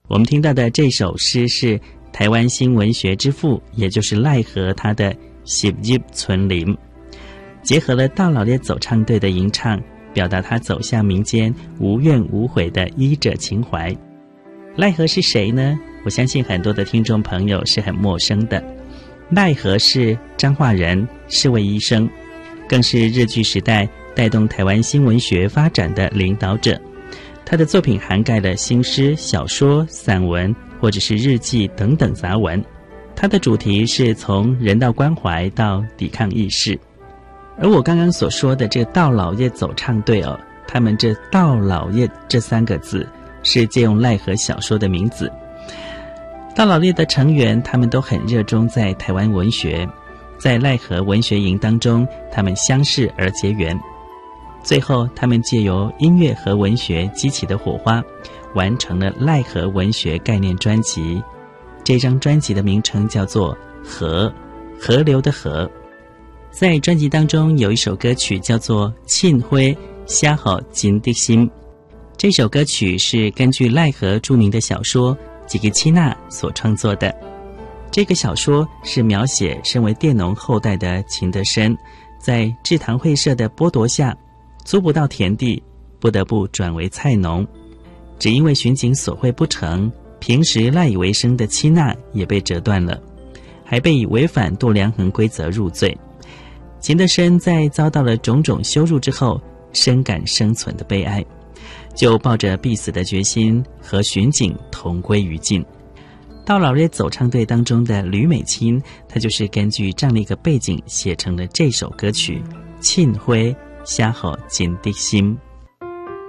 我们听到的这首诗是台湾新文学之父，也就是赖和他的《十入春林》，结合了道老列走唱队的吟唱，表达他走向民间无怨无悔的医者情怀。赖和是谁呢？我相信很多的听众朋友是很陌生的。赖和是彰化人，是位医生，更是日据时代带动台湾新文学发展的领导者。他的作品涵盖了新诗、小说、散文或者是日记等等杂文。他的主题是从人道关怀到抵抗意识。而我刚刚所说的这个道老爷走唱队他们这道老爷这3个字是借用赖和小说的名字。道老列的成员他们都很热衷在台湾文学，在赖和文学营当中他们相识而结缘，最后他们借由音乐和文学激起的火花，完成了赖和文学概念专辑。这张专辑的名称叫做河，河流的河。在专辑当中有一首歌曲叫做沁花写予真的心，这首歌曲是根据赖和著名的小说吉吉七娜所创作的。这个小说是描写身为佃农后代的秦德深，在制糖会社的剥夺下，租不到田地，不得不转为菜农。只因为巡警索贿不成，平时赖以为生的七娜也被折断了，还被以违反度量衡规则入罪。秦德深在遭到了种种羞辱之后，深感生存的悲哀，就抱着必死的决心和巡警同归于尽。道老列走唱队当中的吕美清，她就是根据这样的一个背景写成了这首歌曲《沁花写予真的心》。